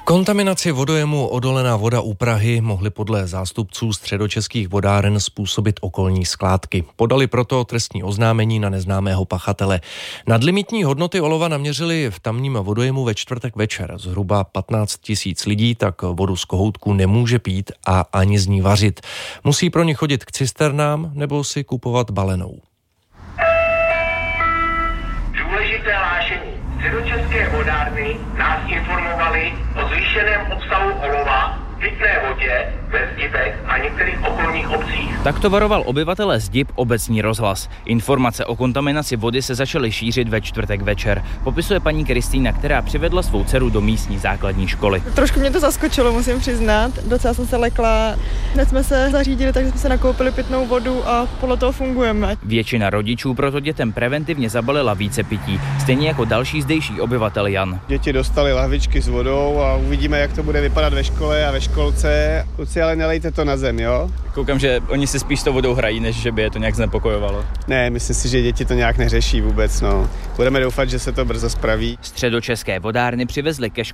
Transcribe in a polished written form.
Kontaminaci vodojemu Odolená voda u Prahy mohly podle zástupců středočeských vodáren způsobit okolní skládky. Podali proto trestní oznámení na neznámého pachatele. Nadlimitní hodnoty olova naměřili v tamním vodojemu ve čtvrtek večer. Zhruba 15 000 lidí tak vodu z kohoutku nemůže pít a ani z ní vařit. Musí pro ně chodit k cisternám nebo si kupovat balenou. Důležité hlášení. Středočeské vodárny nás informovali o zvýšeném obsahu olova v pitné vodě ve Zdibech a některých okolních obcích. Takto varoval obyvatelé Zdib obecní rozhlas. Informace o kontaminaci vody se začaly šířit ve čtvrtek večer. Popisuje paní Kristýna, která přivedla svou dceru do místní základní školy. Trošku mě to zaskočilo, musím přiznat. Docela jsem se lekla. Hned jsme se zařídili, takže jsme se nakoupili pitnou vodu a podle toho fungujeme. Většina rodičů proto dětem preventivně zabalila více pití, stejně jako další zdejší obyvatel Jan. Děti dostali lahvičky s vodou a uvidíme, jak to bude vypadat ve škole a ve školce. Kluci, ale nelejte to na zem, jo? Koukám, že oni si spíš to vodou hrají, než že by je to nějak znepokojovalo. Ne, myslím si, že děti to nějak neřeší vůbec, no. Budeme doufat, že se to brzo spraví. Středočeské vodárny přivezly ke škole